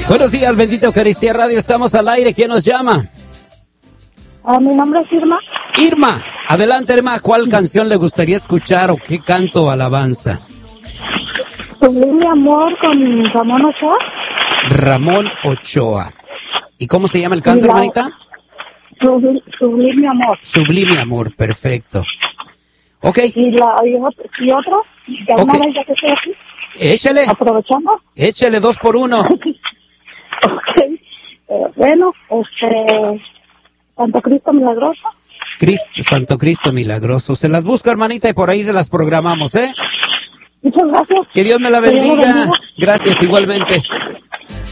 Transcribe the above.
Buenos días, bendita Eucaristía Radio, estamos al aire. ¿Quién nos llama? Mi nombre es Irma. Irma, adelante Irma, ¿cuál canción le gustaría escuchar o qué canto o alabanza? Sublime Amor con Ramón Ochoa. Ramón Ochoa. ¿Y cómo se llama el canto, hermanita? Sublime Amor. Sublime Amor, perfecto. Ok. ¿Y otro? ¿De alguna vez ya que estoy aquí? Échale. ¿Aprovechando? Échale 2 por 1. Bueno, Santo Cristo Milagroso. Santo Cristo Milagroso. Se las busco, hermanita, y por ahí se las programamos, ¿eh? Muchas gracias. Que Dios me la bendiga. Gracias, igualmente.